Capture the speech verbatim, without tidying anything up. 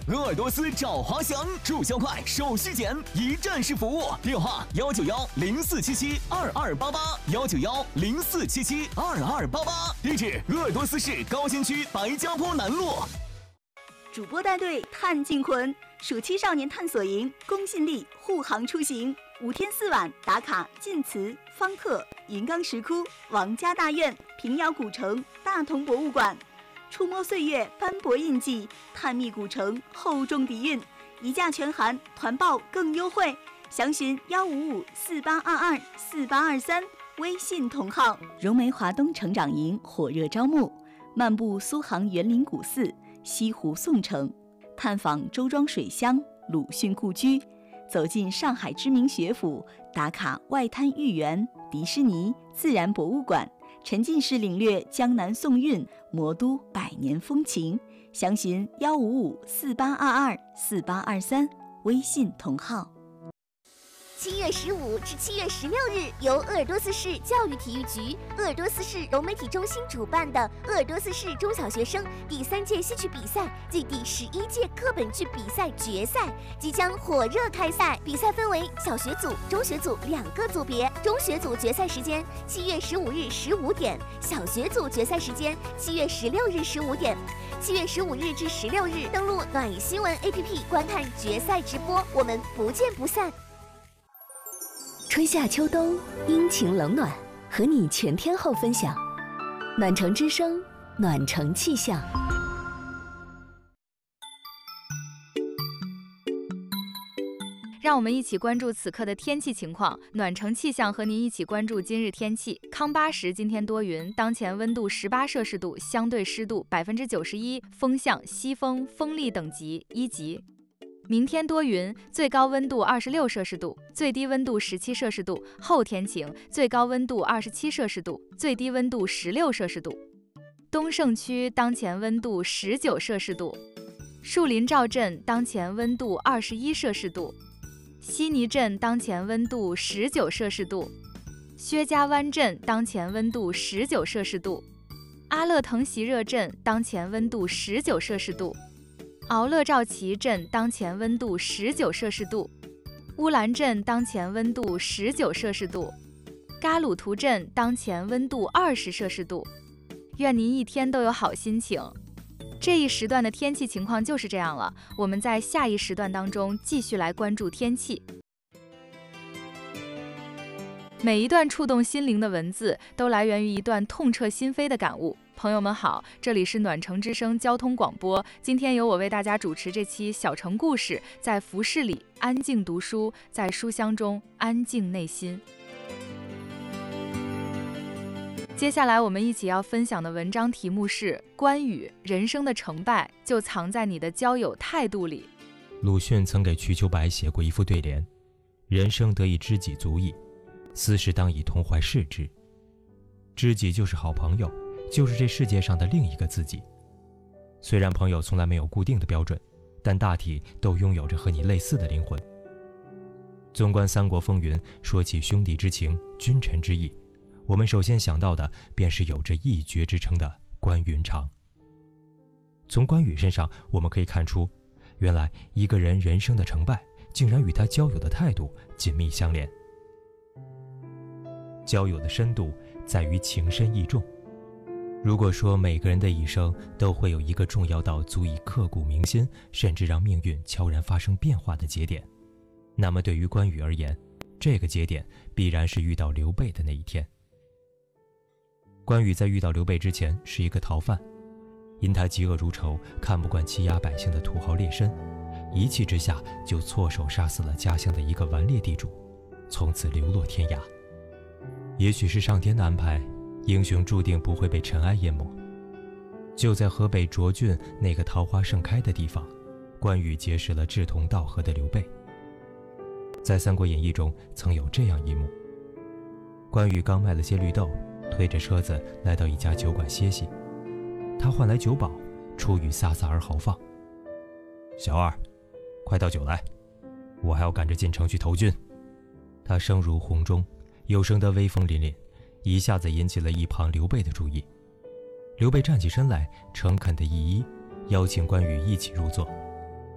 鄂尔多斯找华翔，注销快，手续简，一站式服务。电话：幺九幺零四七七二二八八，幺九幺零四七七二二八八。地址：鄂尔多斯市高新区白家坡南路。 主播带队探靖魂，暑期少年探索营，公信力护航出行，五天四晚打卡晋祠、方特、银冈石窟、王家大院、平遥古城、大同博物馆，触摸岁月斑驳印记，探秘古城厚重底蕴，一价全含，团报更优惠，详询幺五五四八二二四八二三，微信同号。融梅华东成长营火热招募，漫步苏杭园林古寺、西湖宋城，探访周庄水乡、鲁迅故居，走进上海知名学府，打卡外滩豫园、迪士尼、自然博物馆，沉浸式领略江南宋韵、魔都百年风情。详询幺五五四八二二四八二三，微信同号。 七月十五至七月十六日，由鄂尔多斯市教育体育局、鄂尔多斯市融媒体中心主办的鄂尔多斯市中小学生第三届戏曲比赛暨第十一届课本剧比赛决赛即将火热开赛。比赛分为小学组、中学组两个组别。中学组决赛时间七月十五日十五点，小学组决赛时间七月十六日十五点。七月十五日至十六日，登录暖雨新闻 A P P 观看决赛直播，我们不见不散。春夏秋冬，阴晴冷暖，和你全天候分享。暖城之声，暖城气象。 让我们一起关注此刻的天气情况。暖城气象和您一起关注今日天气。康巴什今天多云，当前温度十八摄氏度，相对湿度百分之九十一，风向西风，风力等级一级。明天多云，最高温度二十六摄氏度，最低温度十七摄氏度。后天晴，最高温度二十七摄氏度，最低温度十六摄氏度。东胜区当前温度十九摄氏度，树林赵镇当前温度二十一摄氏度，悉尼镇当前温度十九摄氏度，薛家湾镇当前温度十九摄氏度，阿勒腾席热镇当前温度十九摄氏度。敖勒赵旗镇当前温度十九摄氏度，乌兰镇当前温度十九摄氏度，嘎鲁图镇当前温度二十摄氏度。愿您一天都有好心情。这一时段的天气情况就是这样了，我们在下一时段当中继续来关注天气。每一段触动心灵的文字，都来源于一段痛彻心扉的感悟。朋友们好，这里是暖城之声交通广播，今天由我为大家主持这期小城故事，在服饰里安静读书，在书香中安静内心。接下来我们一起要分享的文章题目是关羽，人生的成败就藏在你的交友态度里。 鲁迅曾给瞿秋白写过一副对联：人生得以知己足矣，斯事当以同怀视之。知己就是好朋友，就是这世界上的另一个自己。虽然朋友从来没有固定的标准，但大体都拥有着和你类似的灵魂。纵观三国风云，说起兄弟之情、君臣之义，我们首先想到的便是有着一绝之称的关云长。从关羽身上，我们可以看出，原来一个人人生的成败，竟然与他交友的态度紧密相连。交友的深度在于情深意重。如果说每个人的一生都会有一个重要到足以刻骨铭心，甚至让命运悄然发生变化的节点，那么对于关羽而言，这个节点必然是遇到刘备的那一天。关羽在遇到刘备之前是一个逃犯，因他嫉恶如仇，看不惯欺压百姓的土豪劣绅，一气之下就错手杀死了家乡的一个顽劣地主，从此流落天涯。也许是上天的安排，英雄注定不会被尘埃淹没。就在河北涿郡那个桃花盛开的地方，关羽结识了志同道合的刘备。在《三国演义》中曾有这样一幕：关羽刚卖了些绿豆，推着车子来到一家酒馆歇息，他换来酒保，出语飒飒而豪放：小二，快倒酒来，我还要赶着进城去投军。他声如洪钟，有声的威风凛凛，一下子引起了一旁刘备的注意。刘备站起身来，诚恳地一揖，邀请关羽一起入座。